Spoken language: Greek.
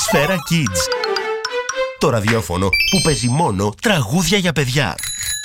Σφαίρα Kids. Το ραδιόφωνο που παίζει μόνο τραγούδια για παιδιά.